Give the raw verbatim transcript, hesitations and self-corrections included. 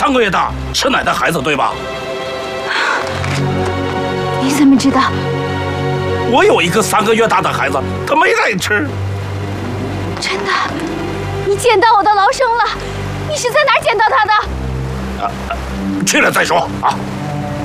三个月大吃奶的孩子，对吧？ 你怎么知道？ 我有一个三个月大的孩子，他没奶吃。 真的？你捡到我的孬生了？你是在哪儿捡到他的？ 啊，去了再说啊。